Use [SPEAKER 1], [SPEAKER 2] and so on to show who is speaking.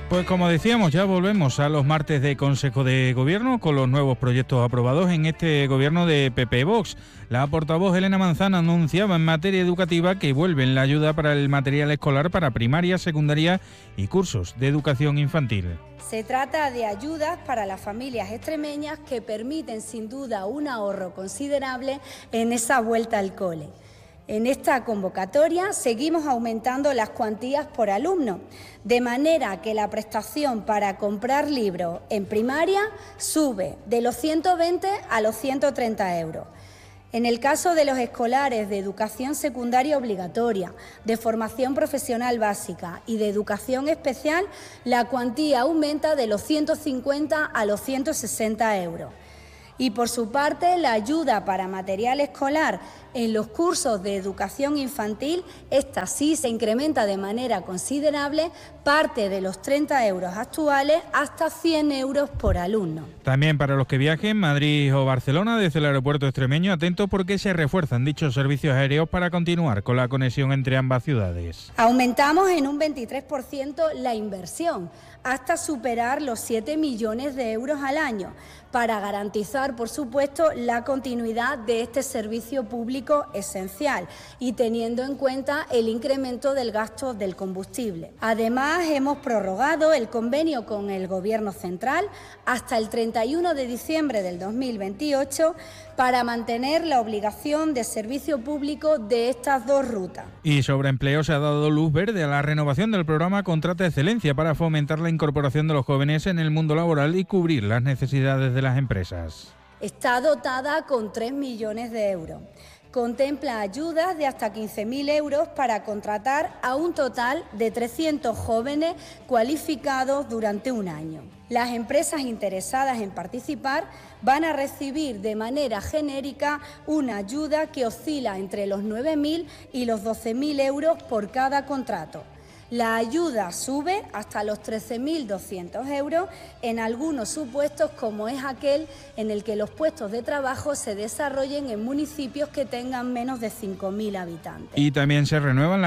[SPEAKER 1] Pues como decíamos, ya volvemos a los martes de Consejo de Gobierno con los nuevos proyectos aprobados en este gobierno de PP Vox. La portavoz Elena Manzano anunciaba en materia educativa que vuelven la ayuda para el material escolar para primaria, secundaria y cursos de educación infantil.
[SPEAKER 2] Se trata de ayudas para las familias extremeñas que permiten sin duda un ahorro considerable en esa vuelta al cole. En esta convocatoria seguimos aumentando las cuantías por alumno, de manera que la prestación para comprar libros en primaria sube de los 120 a los 130 euros. En el caso de los escolares de educación secundaria obligatoria, de formación profesional básica y de educación especial, la cuantía aumenta de los 150 a los 160 euros. Y por su parte, la ayuda para material escolar en los cursos de educación infantil, esta sí se incrementa de manera considerable, parte de los 30 euros actuales hasta 100 euros por alumno.
[SPEAKER 1] También para los que viajen Madrid o Barcelona desde el aeropuerto extremeño, atentos porque se refuerzan dichos servicios aéreos para continuar con la conexión entre ambas ciudades.
[SPEAKER 2] Aumentamos en un 23% la inversión, hasta superar los 7 millones de euros al año, para garantizar, por supuesto, la continuidad de este servicio público esencial y teniendo en cuenta el incremento del gasto del combustible. Además, hemos prorrogado el convenio con el Gobierno central hasta el 31 de diciembre del 2028 para mantener la obligación de servicio público de estas dos rutas.
[SPEAKER 1] Y sobre empleo se ha dado luz verde a la renovación del programa Contrata Excelencia para fomentar la incorporación de los jóvenes en el mundo laboral y cubrir las necesidades de las empresas.
[SPEAKER 2] Está dotada con 3 millones de euros. Contempla ayudas de hasta 15.000 euros para contratar a un total de 300 jóvenes cualificados durante un año. Las empresas interesadas en participar van a recibir de manera genérica una ayuda que oscila entre los 9.000 y los 12.000 euros por cada contrato. La ayuda sube hasta los 13.200 euros en algunos supuestos, como es aquel en el que los puestos de trabajo se desarrollen en municipios que tengan menos de 5.000 habitantes.
[SPEAKER 1] Y también se renuevan las